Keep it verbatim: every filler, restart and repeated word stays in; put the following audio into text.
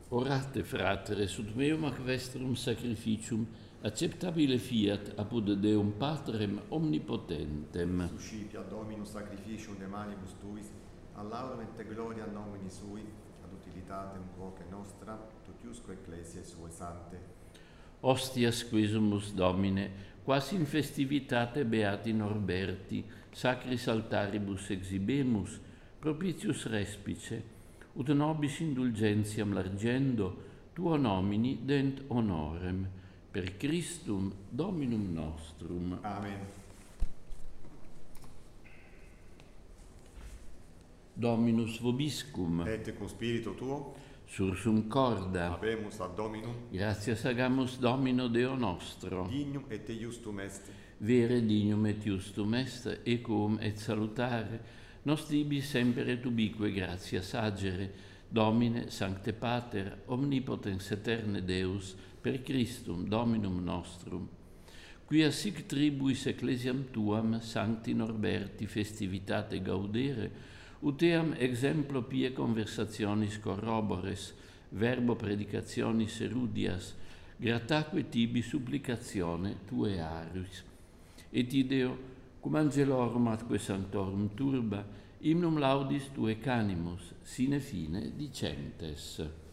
Orate, fratere, sut meum ac vestrum sacrificium, acceptabile fiat apud Deum Patrem omnipotentem. Suscipia Dominus sacrificium de manibus tuis, ad laudem et gloria nomini sui, ad utilitatem quoque nostra, totiusque ecclesiae sue sante. Ostias quisumus Domine, quasi in festivitate beati Norberti, sacris altaribus exhibemus, propitius respice, ut nobis indulgentiam largendo, tuo nomini dent honorem, per Christum Dominum nostrum. Amen. Dominus vobiscum, Et cum spiritu tuo, sursum corda, habemus ad Dominum, gratias agamus Domino Deo nostro, dignum et iustum est, vere dignum et justum est, equum et salutare, nos tibi semper et ubique gratias agere, Domine, Sancte Pater, omnipotens eterne Deus, per Christum Dominum nostrum, quia sic tribuis ecclesiam tuam, Sancti Norberti, festivitate gaudere, ut eam exemplo pie conversationis corrobores, verbo predicationis erudias, grataque tibi supplicatione tue aris. Et ideo, cum angelorum atque sanctorum turba, hymnum laudis tue canimus, sine fine dicentes.